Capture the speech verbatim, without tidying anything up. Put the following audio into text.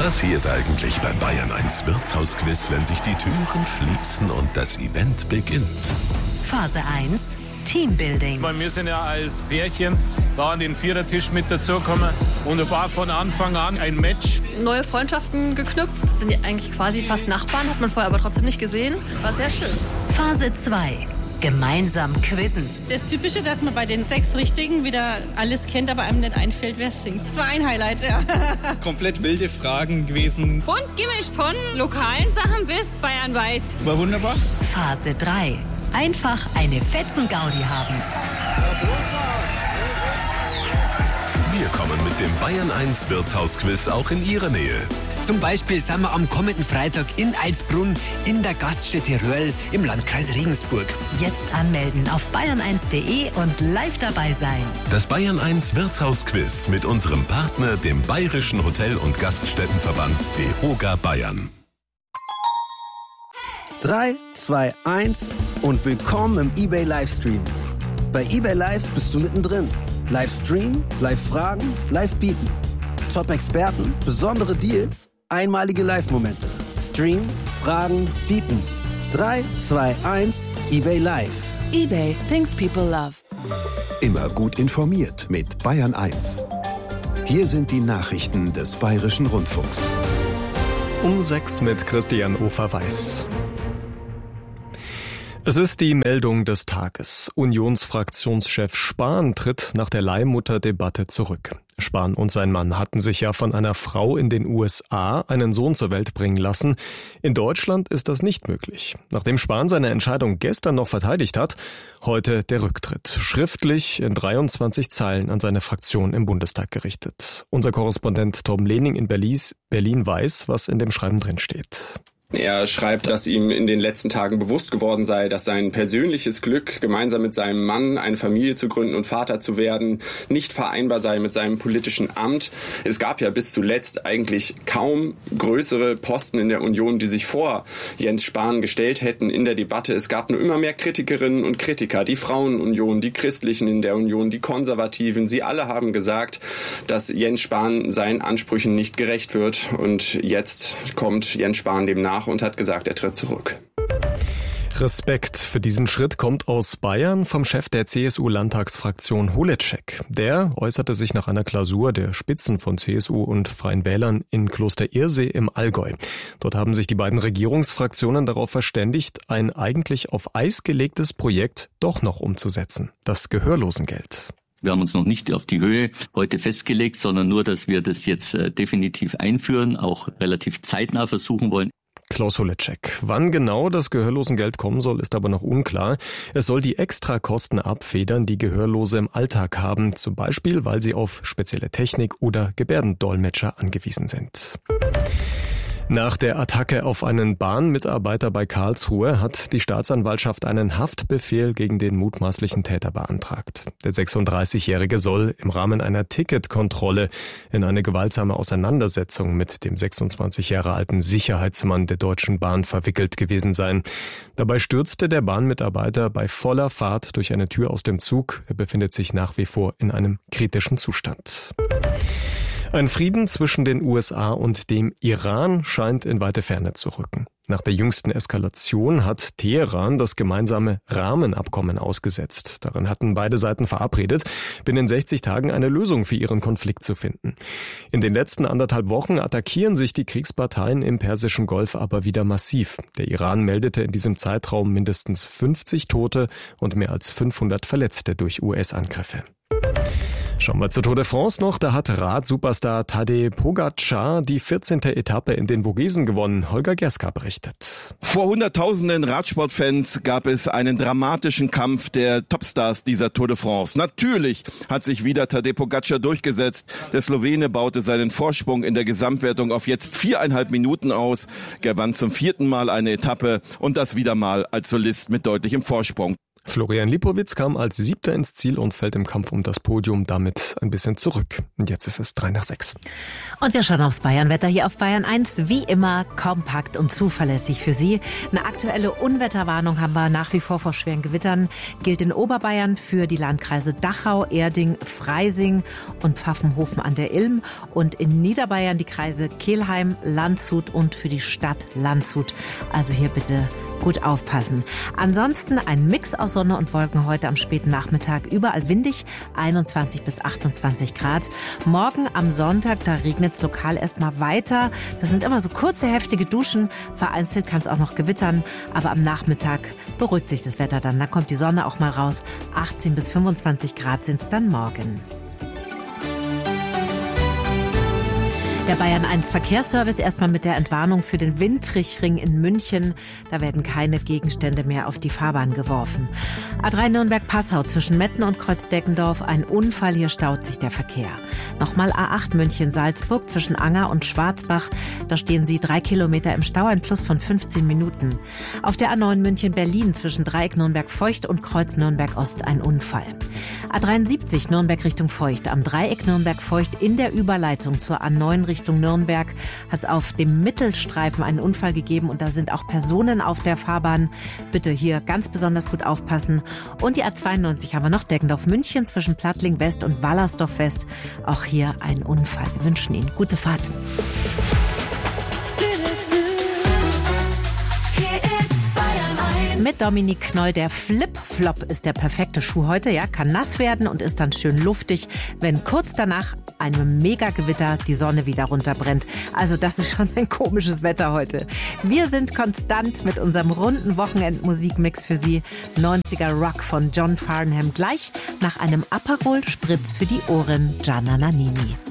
passiert eigentlich beim Bayern eins Wirtshausquiz, wenn sich die Türen schließen und das Event beginnt? Phase eins, Teambuilding. Wir sind ja als Pärchen da an den Vierertisch mit dazugekommen und es war von Anfang an ein Match. Neue Freundschaften geknüpft, sind ja eigentlich quasi fast Nachbarn, hat man vorher aber trotzdem nicht gesehen. War sehr schön. Phase zwei, gemeinsam quizzen. Das Typische, dass man bei den sechs Richtigen wieder alles kennt, aber einem nicht einfällt, wer singt. Das war ein Highlight, ja. Komplett wilde Fragen gewesen. Bunt gemischt von lokalen Sachen bis bayernweit. War wunderbar. Phase drei, einfach eine Fetzen-Gaudi haben. Wir kommen mit dem Bayern eins Wirtshausquiz auch in Ihre Nähe. Zum Beispiel sind wir am kommenden Freitag in Eilsbrunn in der Gaststätte Röhrl im Landkreis Regensburg. Jetzt anmelden auf bayern eins punkt de und live dabei sein. Das Bayern eins Wirtshausquiz mit unserem Partner, dem Bayerischen Hotel- und Gaststättenverband DEHOGA Bayern. drei, zwei, eins und willkommen im eBay Livestream. Bei eBay Live bist du mittendrin. Livestream, Live-Fragen, Live-Bieten. Top-Experten, besondere Deals, einmalige Live-Momente. Stream, Fragen, Bieten. drei, zwei, eins, eBay Live. eBay, things people love. Immer gut informiert mit Bayern eins. Hier sind die Nachrichten des Bayerischen Rundfunks. Um sechs mit Christian Ofer-Weiß. Es ist die Meldung des Tages. Unionsfraktionschef Spahn tritt nach der Leihmutter-Debatte zurück. Spahn und sein Mann hatten sich ja von einer Frau in den U S A einen Sohn zur Welt bringen lassen. In Deutschland ist das nicht möglich. Nachdem Spahn seine Entscheidung gestern noch verteidigt hat, heute der Rücktritt. Schriftlich in dreiundzwanzig Zeilen an seine Fraktion im Bundestag gerichtet. Unser Korrespondent Tom Lehning in Berlin weiß, was in dem Schreiben drin steht. Er schreibt, dass ihm in den letzten Tagen bewusst geworden sei, dass sein persönliches Glück, gemeinsam mit seinem Mann eine Familie zu gründen und Vater zu werden, nicht vereinbar sei mit seinem politischen Amt. Es gab ja bis zuletzt eigentlich kaum größere Posten in der Union, die sich vor Jens Spahn gestellt hätten in der Debatte. Es gab nur immer mehr Kritikerinnen und Kritiker, die Frauenunion, die Christlichen in der Union, die Konservativen. Sie alle haben gesagt, dass Jens Spahn seinen Ansprüchen nicht gerecht wird. Und jetzt kommt Jens Spahn dem nach und hat gesagt, er tritt zurück. Respekt für diesen Schritt kommt aus Bayern vom Chef der C S U-Landtagsfraktion Holecek. Der äußerte sich nach einer Klausur der Spitzen von C S U und Freien Wählern in Kloster-Irsee im Allgäu. Dort haben sich die beiden Regierungsfraktionen darauf verständigt, ein eigentlich auf Eis gelegtes Projekt doch noch umzusetzen. Das Gehörlosengeld. Wir haben uns noch nicht auf die Höhe heute festgelegt, sondern nur, dass wir das jetzt äh, definitiv einführen, auch relativ zeitnah versuchen wollen. Klaus Holecek. Wann genau das Gehörlosengeld kommen soll, ist aber noch unklar. Es soll die Extrakosten abfedern, die Gehörlose im Alltag haben, zum Beispiel, weil sie auf spezielle Technik oder Gebärdendolmetscher angewiesen sind. Nach der Attacke auf einen Bahnmitarbeiter bei Karlsruhe hat die Staatsanwaltschaft einen Haftbefehl gegen den mutmaßlichen Täter beantragt. Der sechsunddreißigjährige soll im Rahmen einer Ticketkontrolle in eine gewaltsame Auseinandersetzung mit dem sechsundzwanzig Jahre alten Sicherheitsmann der Deutschen Bahn verwickelt gewesen sein. Dabei stürzte der Bahnmitarbeiter bei voller Fahrt durch eine Tür aus dem Zug. Er befindet sich nach wie vor in einem kritischen Zustand. Ein Frieden zwischen den U S A und dem Iran scheint in weite Ferne zu rücken. Nach der jüngsten Eskalation hat Teheran das gemeinsame Rahmenabkommen ausgesetzt. Darin hatten beide Seiten verabredet, binnen sechzig Tagen eine Lösung für ihren Konflikt zu finden. In den letzten anderthalb Wochen attackieren sich die Kriegsparteien im Persischen Golf aber wieder massiv. Der Iran meldete in diesem Zeitraum mindestens fünfzig Tote und mehr als fünfhundert Verletzte durch U S-Angriffe. Schauen wir zur Tour de France noch. Da hat Rad-Superstar Tadej Pogačar die vierzehnte Etappe in den Vogesen gewonnen. Holger Gerska berichtet. Vor hunderttausenden Radsportfans gab es einen dramatischen Kampf der Topstars dieser Tour de France. Natürlich hat sich wieder Tadej Pogačar durchgesetzt. Der Slowene baute seinen Vorsprung in der Gesamtwertung auf jetzt viereinhalb Minuten aus, gewann zum vierten Mal eine Etappe und das wieder mal als Solist mit deutlichem Vorsprung. Florian Lipowitz kam als Siebter ins Ziel und fällt im Kampf um das Podium damit ein bisschen zurück. Und jetzt ist es drei nach sechs. Und wir schauen aufs Bayernwetter hier auf Bayern eins. Wie immer kompakt und zuverlässig für Sie. Eine aktuelle Unwetterwarnung haben wir nach wie vor vor schweren Gewittern. Gilt in Oberbayern für die Landkreise Dachau, Erding, Freising und Pfaffenhofen an der Ilm. Und in Niederbayern die Kreise Kelheim, Landshut und für die Stadt Landshut. Also hier bitte gut aufpassen. Ansonsten ein Mix aus Sonne und Wolken heute am späten Nachmittag. Überall windig, einundzwanzig bis achtundzwanzig Grad. Morgen am Sonntag, da regnet es lokal erstmal weiter. Das sind immer so kurze, heftige Duschen. Vereinzelt kann es auch noch gewittern. Aber am Nachmittag beruhigt sich das Wetter dann. Da kommt die Sonne auch mal raus. achtzehn bis fünfundzwanzig Grad sind es dann morgen. Der Bayern eins Verkehrsservice erstmal mit der Entwarnung für den Windtrichring in München. Da werden keine Gegenstände mehr auf die Fahrbahn geworfen. A drei Nürnberg-Passau zwischen Metten und Kreuzdeckendorf. Ein Unfall, hier staut sich der Verkehr. Nochmal A acht München-Salzburg zwischen Anger und Schwarzbach. Da stehen Sie drei Kilometer im Stau, ein Plus von fünfzehn Minuten. Auf der A neun München-Berlin zwischen Dreieck Nürnberg-Feucht und Kreuz Nürnberg-Ost ein Unfall. A dreiundsiebzig Nürnberg Richtung Feucht. Am Dreieck Nürnberg-Feucht in der Überleitung zur A neun Richtung Nürnberg hat es auf dem Mittelstreifen einen Unfall gegeben und da sind auch Personen auf der Fahrbahn. Bitte hier ganz besonders gut aufpassen. Und die A zweiundneunzig haben wir noch, Deggendorf München zwischen Plattling West und Wallersdorf West. Auch hier ein Unfall. Wir wünschen Ihnen gute Fahrt. Mit Dominik Knoll, der Flip-Flop ist der perfekte Schuh heute. Ja, kann nass werden und ist dann schön luftig, wenn kurz danach einem Megagewitter die Sonne wieder runterbrennt. Also das ist schon ein komisches Wetter heute. Wir sind konstant mit unserem runden Wochenendmusikmix für Sie. neunziger Rock von John Farnham. Gleich nach einem Aperol Spritz für die Ohren, Gianna Nannini.